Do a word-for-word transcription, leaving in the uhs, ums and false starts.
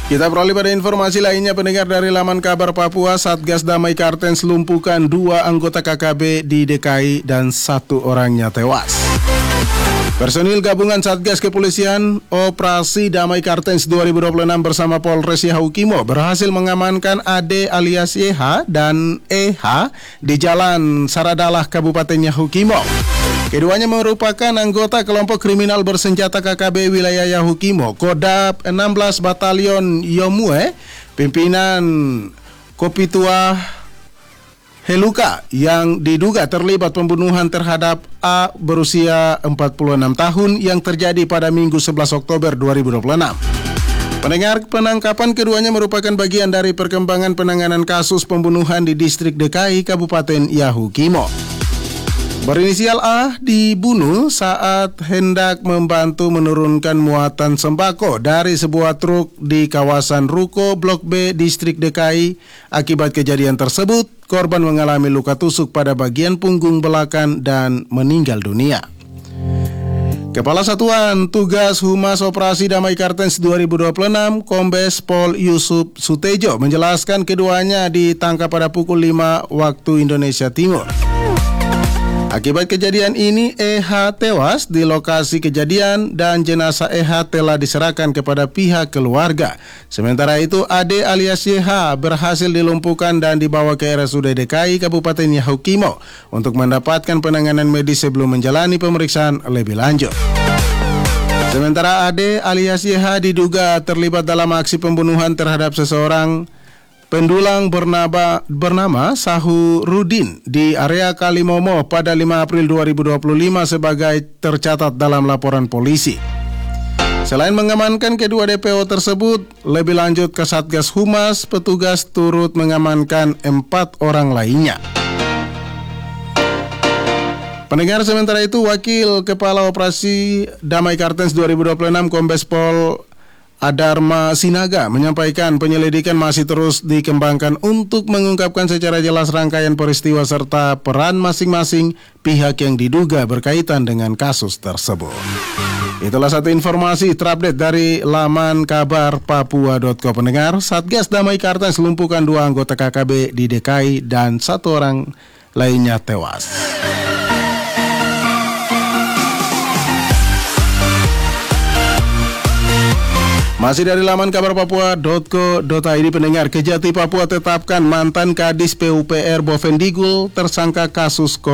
Kita beralih pada informasi lainnya, pendengar. Dari laman kabar Papua, Satgas Damai Kartens lumpuhkan dua anggota K K B di D K I dan satu orangnya tewas. Personil gabungan Satgas Kepolisian Operasi Damai Kartens dua ribu dua puluh enam bersama Polres Yahukimo berhasil mengamankan A D alias Y H dan E H di Jalan Saradalah, Kabupaten Yahukimo. Keduanya merupakan anggota kelompok kriminal bersenjata K K B wilayah Yahukimo, Kodam enam belas Batalion Yomue, pimpinan Kopitua Heluka, yang diduga terlibat pembunuhan terhadap A berusia empat puluh enam tahun yang terjadi pada Minggu sebelas Oktober dua ribu dua puluh enam. Pendengar, penangkapan keduanya merupakan bagian dari perkembangan penanganan kasus pembunuhan di distrik D K I Kabupaten Yahukimo. Berinisial A dibunuh saat hendak membantu menurunkan muatan sembako dari sebuah truk di kawasan Ruko Blok B distrik D K I. Akibat kejadian tersebut, korban mengalami luka tusuk pada bagian punggung belakang dan meninggal dunia. Kepala Satuan Tugas Humas Operasi Damai Kartens dua ribu dua puluh enam, Kombes Pol Yusuf Sutejo, menjelaskan keduanya ditangkap pada pukul lima waktu Indonesia Timur. Akibat kejadian ini, E H tewas di lokasi kejadian dan jenazah E H telah diserahkan kepada pihak keluarga. Sementara itu, A D alias Y H berhasil dilumpuhkan dan dibawa ke R S U D D K I Kabupaten Yahukimo untuk mendapatkan penanganan medis sebelum menjalani pemeriksaan lebih lanjut. Sementara A D alias Y H diduga terlibat dalam aksi pembunuhan terhadap seseorang pendulang bernama, bernama Sahurudin di area Kalimomo pada lima April dua ribu dua puluh lima sebagai tercatat dalam laporan polisi. Selain mengamankan kedua D P O tersebut, lebih lanjut ke Satgas Humas, petugas turut mengamankan empat orang lainnya. Pendengar, sementara itu Wakil Kepala Operasi Damai Kartens dua ribu dua puluh enam Kombes Pol Adarma Sinaga menyampaikan penyelidikan masih terus dikembangkan untuk mengungkapkan secara jelas rangkaian peristiwa serta peran masing-masing pihak yang diduga berkaitan dengan kasus tersebut. Itulah satu informasi terupdate dari laman kabar papua titik co. Pendengar, Satgas Damai Kartens lumpuhkan dua anggota K K B di D K I dan satu orang lainnya tewas. Masih dari laman kabar papua titik co titik i d, pendengar. Kejati Papua tetapkan mantan Kadis P U P R Bovendigul tersangka kasus